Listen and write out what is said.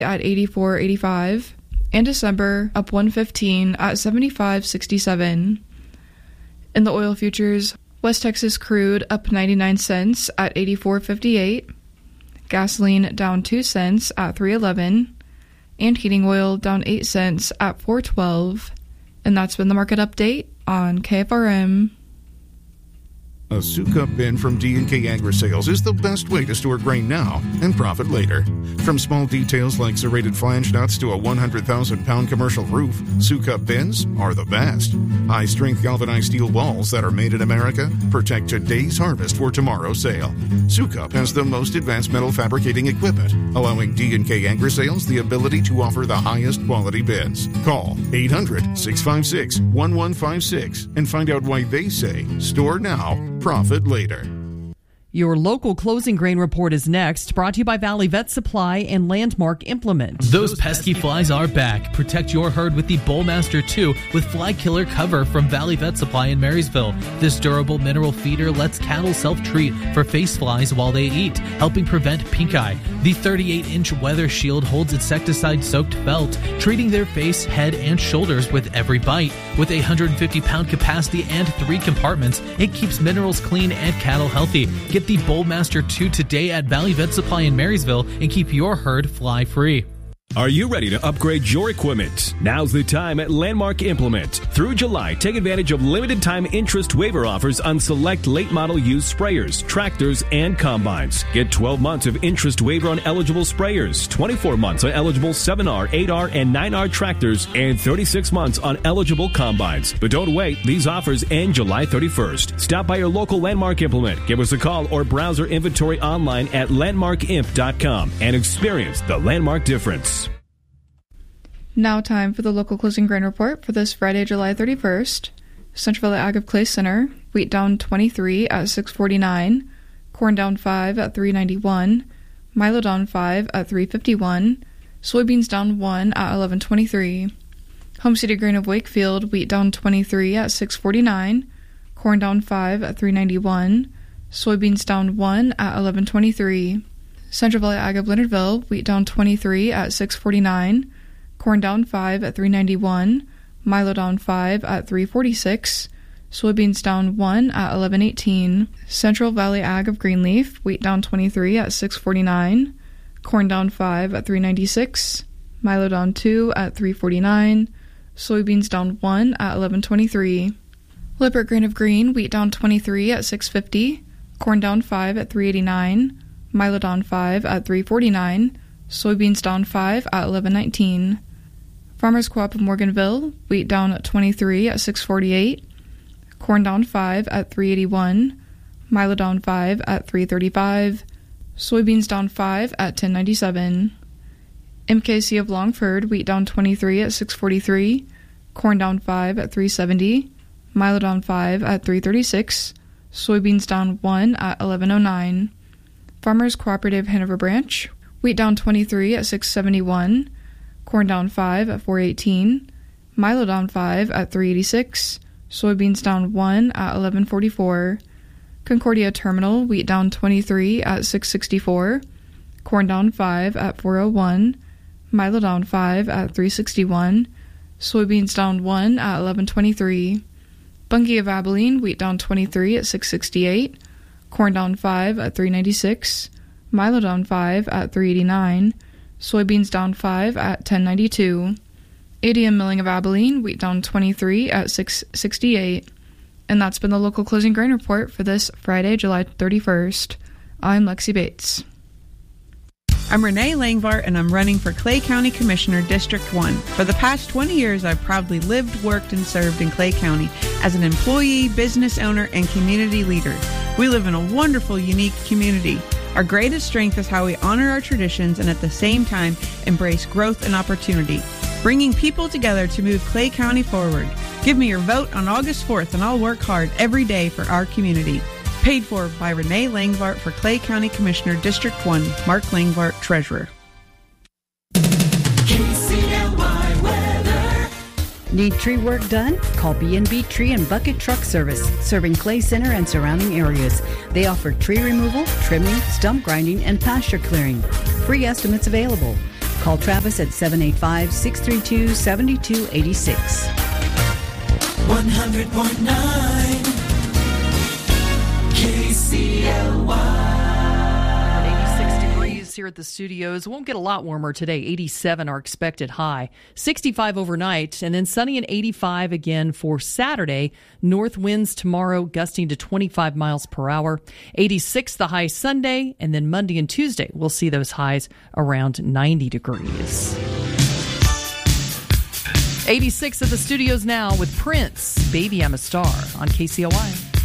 at 84.85, and December up 115 at 75.67. In the oil futures, West Texas crude up 99 cents at 84.58, gasoline down 2 cents at 3.11, and heating oil down 8 cents at 4.12. And that's been the market update on KFRM. A Sukup bin from D&K Agri-Sales is the best way to store grain now and profit later. From small details like serrated flange nuts to a 100,000-pound commercial roof, Sukup bins are the best. High-strength galvanized steel balls that are made in America protect today's harvest for tomorrow's sale. Sukup has the most advanced metal fabricating equipment, allowing D&K Agri-Sales the ability to offer the highest quality bins. Call 800-656-1156 and find out why they say, store now, profit later. Your local closing grain report is next, brought to you by Valley Vet Supply and Landmark Implement. Those pesky flies are back. Protect your herd with the Bullmaster 2 with Fly Killer cover from Valley Vet Supply in Marysville. This durable mineral feeder lets cattle self-treat for face flies while they eat, helping prevent pink eye. The 38-inch weather shield holds insecticide-soaked felt, treating their face, head, and shoulders with every bite. With a 150-pound capacity and 3 compartments, it keeps minerals clean and cattle healthy. Get the Bullmaster 2 today at Valley Vet Supply in Marysville and keep your herd fly free. Are you ready to upgrade your equipment? Now's the time at Landmark Implement. Through July, take advantage of limited-time interest waiver offers on select late-model used sprayers, tractors, and combines. Get 12 months of interest waiver on eligible sprayers, 24 months on eligible 7R, 8R, and 9R tractors, and 36 months on eligible combines. But don't wait. These offers end July 31st. Stop by your local Landmark Implement. Give us a call or browse our inventory online at landmarkimp.com and experience the Landmark difference. Now time for the local closing grain report for this Friday, July 31st. Central Valley Ag of Clay Center, wheat down 23 at 6.49, corn down 5 at 3.91, milo down 5 at 3.51, soybeans down 1 at 11.23. Home City Grain of Wakefield, wheat down 23 at 6.49, corn down 5 at 3.91, soybeans down 1 at 11.23. Central Valley Ag of Leonardville, wheat down 23 at 6.49, corn down 5 at 3.91, milo down 5 at 3.46, soybeans down 1 at 11.18. Central Valley Ag of Greenleaf, wheat down 23 at 6.49, corn down 5 at 3.96, milo down 2 at 3.49, soybeans down 1 at 11.23. Lippert Grain of Green, wheat down 23 at 6.50, corn down 5 at 3.89, milo down 5 at 3.49, soybeans down 5 at 11.19. Farmers Co-op of Morganville, wheat down 23 at 6.48, corn down 5 at 3.81, milo down 5 at 3.35, soybeans down 5 at 10.97. MKC of Longford, wheat down 23 at 6.43, corn down 5 at 3.70, milo down 5 at 3.36, soybeans down 1 at 11.09. Farmers Cooperative Hanover Branch, wheat down 23 at 6.71, corn down 5 at 4.18, milo down 5 at 3.86, soybeans down 1 at 11.44. Concordia Terminal, wheat down 23 at 6.64, corn down 5 at 4.01, milo down 5 at 3.61, soybeans down 1 at 11.23. Bungie of Abilene, wheat down 23 at 6.68, corn down 5 at 3.96, milo down 5 at 3.89, soybeans down 5 at 10.92. ADM Milling of Abilene, wheat down 23 at 6.68. And that's been the local closing grain report for this Friday, July 31st. I'm Lexi Bates. I'm Renee Langvart, and I'm running for Clay County Commissioner, District 1. For the past 20 years, I've proudly lived, worked, and served in Clay County as an employee, business owner, and community leader. We live in a wonderful, unique community. Our greatest strength is how we honor our traditions and at the same time embrace growth and opportunity, bringing people together to move Clay County forward. Give me your vote on August 4th, and I'll work hard every day for our community. Paid for by Renee Langvart for Clay County Commissioner, District 1, Mark Langvart, Treasurer. KCLY weather. Need tree work done? Call B&B Tree and Bucket Truck Service, serving Clay Center and surrounding areas. They offer tree removal, trimming, stump grinding, and pasture clearing. Free estimates available. Call Travis at 785-632-7286. 100.9 KCLY. 86 degrees here at the studios. Won't get a lot warmer today. 87 are expected high. 65 overnight, and then sunny and 85 again for Saturday. North winds tomorrow gusting to 25 miles per hour. 86 the high Sunday, and then Monday and Tuesday we'll see those highs around 90 degrees. 86 at the studios now with Prince, Baby I'm a Star on KCLY.